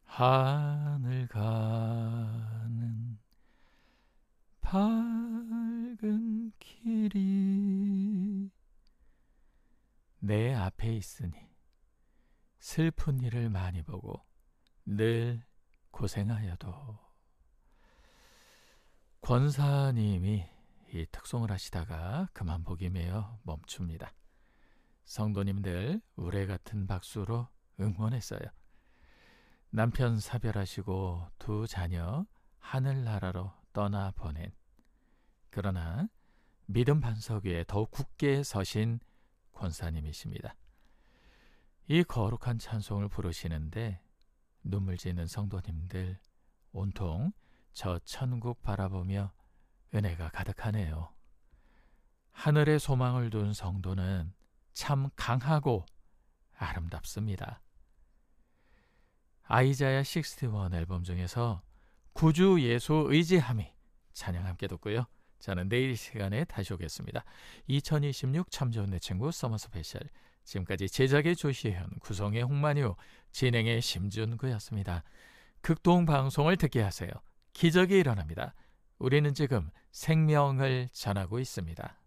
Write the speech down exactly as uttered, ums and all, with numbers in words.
하늘 가는 밝은 길이 내 앞에 있으니 슬픈 일을 많이 보고 늘 고생하여도. 권사님이 이 특송을 하시다가 그만 보기 메어 멈춥니다. 성도님들 우레 같은 박수로 응원했어요. 남편 사별하시고 두 자녀 하늘나라로 떠나보낸, 그러나 믿음 반석 위에 더욱 굳게 서신 권사님이십니다. 이 거룩한 찬송을 부르시는데 눈물 짓는 성도님들 온통 저 천국 바라보며 은혜가 가득하네요. 하늘에 소망을 둔 성도는 참 강하고 아름답습니다. 아이자야 육십일 앨범 중에서 구주 예수 의지함이 찬양 함께 듣고요. 저는 내일 이 시간에 다시 오겠습니다. 이천이십육 참 좋은 내 친구 서머 스페셜, 지금까지 제작의 조시현, 구성의 홍만유, 진행의 심준구였습니다. 극동 방송을 듣게 하세요. 기적이 일어납니다. 우리는 지금 생명을 전하고 있습니다.